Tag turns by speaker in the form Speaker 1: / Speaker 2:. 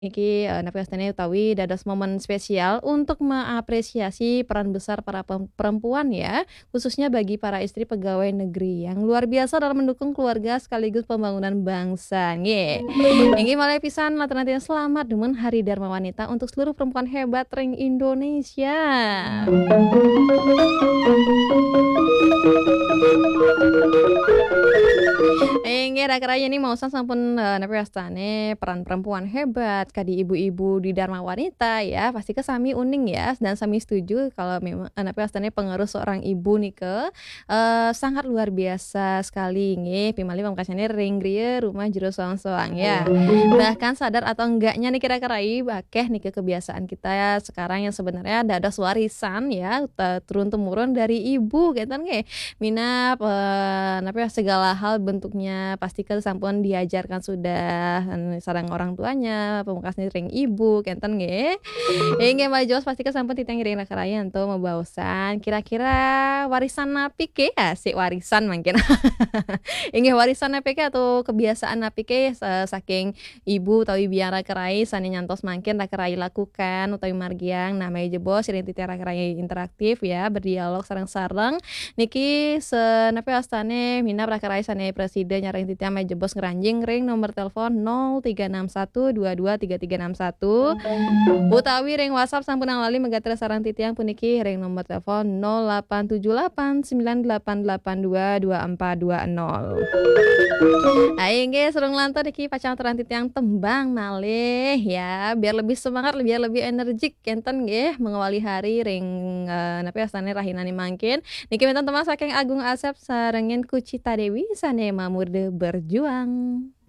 Speaker 1: Iki, napastani utawi dados momen spesial untuk mengapresiasi peran besar para perempuan ya, khususnya bagi para istri pegawai negeri yang luar biasa dalam mendukung keluarga sekaligus pembangunan bangsa, nggih. Inggih malih pisan latur-latur selamat demen Hari Dharma Wanita untuk seluruh perempuan hebat ring Indonesia. Enggih rakraya nih mausan sampun, napa wastane peran perempuan hebat kadi ibu-ibu di Dharma Wanita ya, pasti ke sami uning ya dan sami setuju kalau memang napa wastane pengaruh seorang ibu nike, sangat luar biasa sekali nggih, pimali pamungkasane ring grieu rumah jero soang-soang ya. Bahkan sadar atau enggaknya nih kira-kirai akeh nike kebiasaan kita sekarang yang sebenarnya dados warisan ya, turun-temurun dari ibu genten nggih. Mina, apa ya, segala hal bentuknya pasti kan sampun diajarkan sudah, sareng orang tuanya, pamungkasna ring ibu, kenten nggih. Inggih majoos pasti kan sampun titang ngiring rakarayan tuh mabaosan, kira-kira warisan napi ke? Asik warisan mangkin. Inggih warisan napi ke atau kebiasaan napi ke saking ibu utawi biang rakerai sane nyantos mangkin rakerai lakukan utawi margiang nah jebos sering titi rakerai interaktif ya, berdialog sareng-sareng niki napa astane mina prakarya sane presiden nyaring titi ame jebos ngranjing ring nomor telepon 0361223361 utawi ring WhatsApp sampun lali megatri sareng titiang puniki ring nomor telepon 087898822420. Ayo nggih surung lantar iki pacanteran titiang tembang malih ya, biar lebih semangat, biar lebih energik kenten nggih mengawali hari ring napa astane rahinane mangkin. Niki minten teman saking Agung Asep sarengin Kucita Dewi sane mamurde berjuang.